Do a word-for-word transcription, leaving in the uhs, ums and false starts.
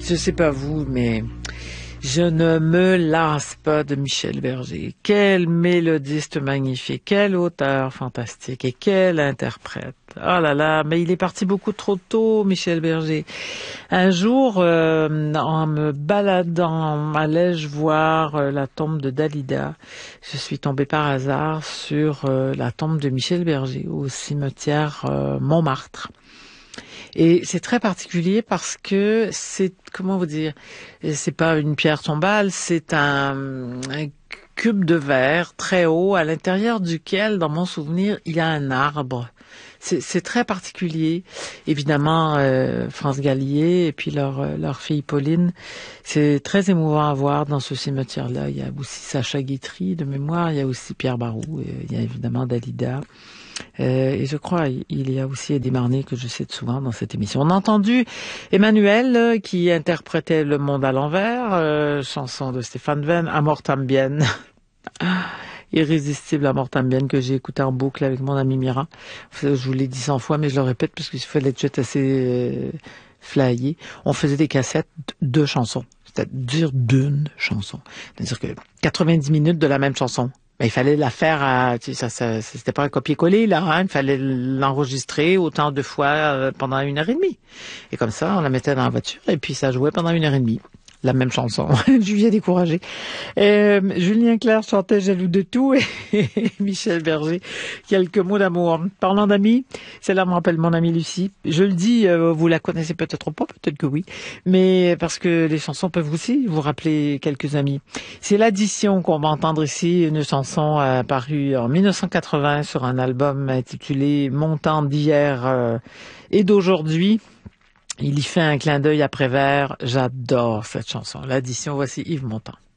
Je sais pas vous, mais je ne me lasse pas de Michel Berger. Quel mélodiste magnifique, quel auteur fantastique et quel interprète. Oh là là, mais il est parti beaucoup trop tôt, Michel Berger. Un jour, euh, en me baladant, allais-je voir euh, la tombe de Dalida. Je suis tombée par hasard sur euh, la tombe de Michel Berger au cimetière euh, Montmartre. Et c'est très particulier parce que c'est, comment vous dire, c'est pas une pierre tombale, c'est un, un cube de verre très haut à l'intérieur duquel, dans mon souvenir, il y a un arbre. C'est, c'est très particulier. Évidemment, euh, France Gallier et puis leur, leur fille Pauline, c'est très émouvant à voir dans ce cimetière-là. Il y a aussi Sacha Guitry de mémoire, il y a aussi Pierre Barou, il y a évidemment Dalida. Euh, et je crois il y a aussi Eddie Marnay que je cite souvent dans cette émission. On a entendu Emmanuel euh, qui interprétait Le Monde à l'envers, euh, chanson de Stéphane Venn, Amor Tambien. Irrésistible Amor Tambien que j'ai écouté en boucle avec mon ami Mira. Je vous l'ai dit cent fois mais je le répète parce qu'il fallait être assez euh, flyé. On faisait des cassettes de chansons, c'est-à-dire d'une chanson. C'est-à-dire que quatre-vingt-dix minutes de la même chanson. Mais il fallait la faire à, tu sais, ça, ça, c'était pas un copier-coller, là, hein. Il fallait l'enregistrer autant de fois euh, pendant une heure et demie. Et comme ça, on la mettait dans la voiture et puis ça jouait pendant une heure et demie. La même chanson. Julien découragé. Euh, Julien Clerc chantait Jaloux de tout et, et Michel Berger, quelques mots d'amour. Parlant d'amis, celle-là me rappelle mon amie Lucie. Je le dis, euh, vous la connaissez peut-être pas, peut-être que oui, mais parce que les chansons peuvent aussi vous rappeler quelques amis. C'est l'addition qu'on va entendre ici, une chanson euh, parue en mille neuf cent quatre-vingts sur un album intitulé Montant d'hier euh, et d'aujourd'hui. Il y fait un clin d'œil à Prévert. J'adore cette chanson. L'addition, voici Yves Montand.